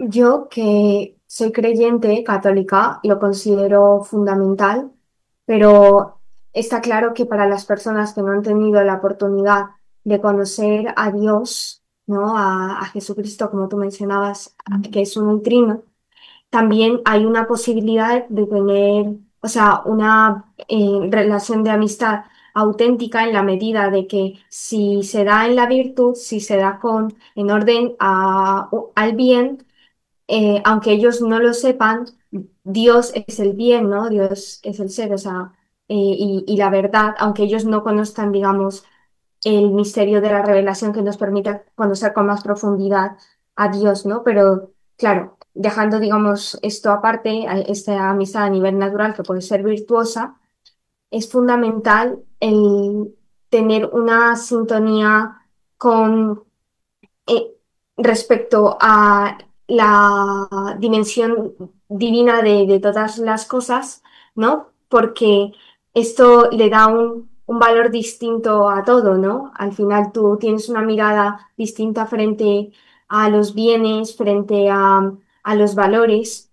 Yo que soy creyente católica, lo considero fundamental, pero está claro que para las personas que no han tenido la oportunidad de conocer a Dios, ¿no? A Jesucristo, como tú mencionabas, que es un trino, también hay una posibilidad de tener, o sea, una relación de amistad auténtica en la medida de que si se da en la virtud, si se da en orden al bien, aunque ellos no lo sepan, Dios es el bien, ¿no? Dios es el ser, o sea, y la verdad, aunque ellos no conozcan, digamos, el misterio de la revelación que nos permite conocer con más profundidad a Dios, ¿no? Pero claro, dejando, digamos, esto aparte, esta amistad a nivel natural que puede ser virtuosa, es fundamental el tener una sintonía con eh, respecto a la dimensión divina de todas las cosas, ¿no? Porque esto le da un valor distinto a todo, ¿no? Al final tú tienes una mirada distinta frente a los bienes, frente a los valores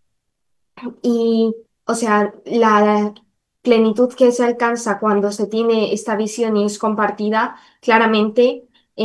y, o sea, la plenitud que se alcanza cuando se tiene esta visión y es compartida, claramente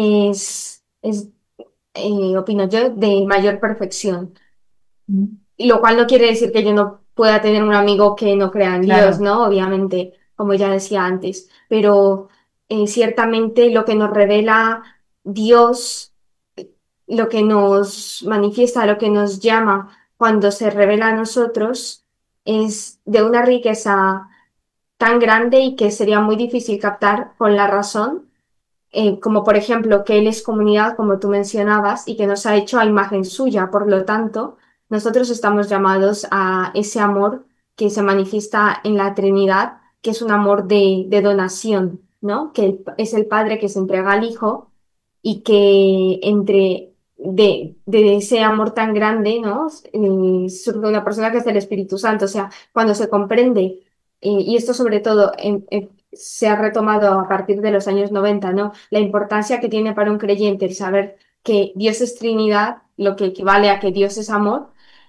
es opino yo, de mayor perfección. Mm. Lo cual no quiere decir que yo no pueda tener un amigo que no crea en Dios, Claro. ¿no? Obviamente, como ya decía antes, pero ciertamente lo que nos revela Dios, lo que nos manifiesta, lo que nos llama cuando se revela a nosotros, es de una riqueza tan grande y que sería muy difícil captar con la razón, como por ejemplo que Él es comunidad, como tú mencionabas, y que nos ha hecho a imagen suya. Por lo tanto, nosotros estamos llamados a ese amor que se manifiesta en la Trinidad, que es un amor de donación, ¿no? Que es el Padre que se entrega al Hijo y que de ese amor tan grande, ¿no? Surge una persona que es el Espíritu Santo. O sea, cuando se comprende, y esto sobre todo se ha retomado a partir de los años 90, ¿no? La importancia que tiene para un creyente el saber que Dios es Trinidad, lo que equivale a que Dios es amor,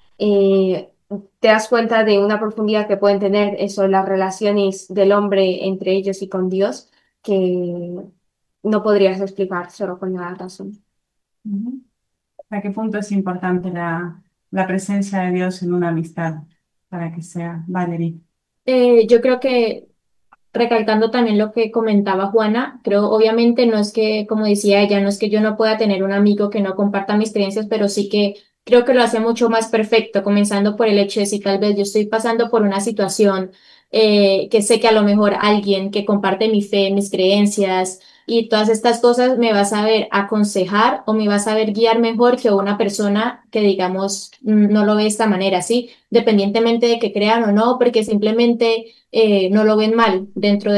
eh, te das cuenta de una profundidad que pueden tener eso, las relaciones del hombre entre ellos y con Dios, que no podrías explicar solo con la razón. Ujú. ¿Hasta qué punto es importante la presencia de Dios en una amistad para que sea Valerie? Yo creo que recalcando también lo que comentaba Juana, creo obviamente no es que, como decía ella, no es que yo no pueda tener un amigo que no comparta mis creencias, pero sí que creo que lo hace mucho más perfecto, comenzando por el hecho de si tal vez yo estoy pasando por una situación que sé que a lo mejor alguien que comparte mi fe, mis creencias y todas estas cosas me va a saber aconsejar o me va a saber guiar mejor que una persona que digamos no lo ve de esta manera, ¿sí? Dependientemente de que crean o no, porque simplemente no lo ven mal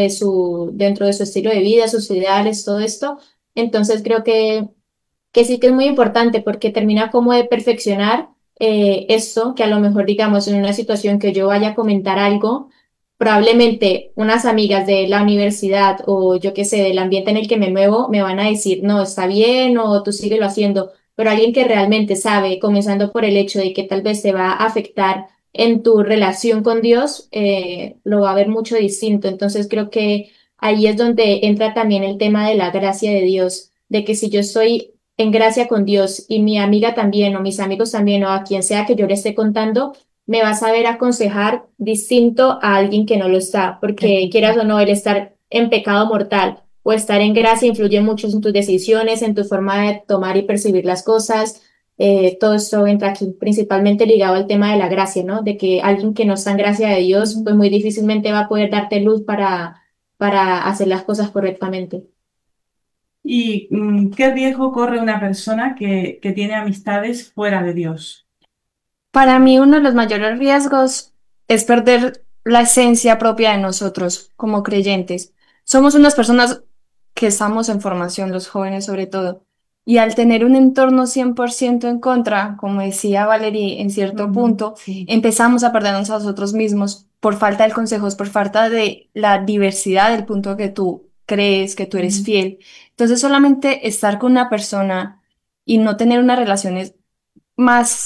dentro de su estilo de vida, sus ideales, todo esto. Entonces creo que sí que es muy importante porque termina como de perfeccionar esto, que a lo mejor digamos en una situación que yo vaya a comentar algo, probablemente unas amigas de la universidad o yo qué sé, del ambiente en el que me muevo, me van a decir, no, está bien o tú síguelo haciendo, pero alguien que realmente sabe, comenzando por el hecho de que tal vez te va a afectar en tu relación con Dios, lo va a ver mucho distinto. Entonces creo que ahí es donde entra también el tema de la gracia de Dios, de que si yo estoy en gracia con Dios y mi amiga también o mis amigos también o a quien sea que yo le esté contando, me va a saber aconsejar distinto a alguien que no lo está, porque quieras o no, el estar en pecado mortal o estar en gracia influye mucho en tus decisiones, en tu forma de tomar y percibir las cosas. Todo esto entra aquí, principalmente ligado al tema de la gracia, ¿no? De que alguien que no está en gracia de Dios, pues muy difícilmente va a poder darte luz para hacer las cosas correctamente. ¿Y qué riesgo corre una persona que tiene amistades fuera de Dios? Para mí uno de los mayores riesgos es perder la esencia propia de nosotros como creyentes. Somos unas personas que estamos en formación, los jóvenes sobre todo, y al tener un entorno 100% en contra, como decía Valerie, en cierto Ujú. punto, Sí. empezamos a perdernos a nosotros mismos por falta de consejos, por falta de la diversidad del punto que tú crees, que tú eres Ujú. fiel. Entonces solamente estar con una persona y no tener unas relaciones más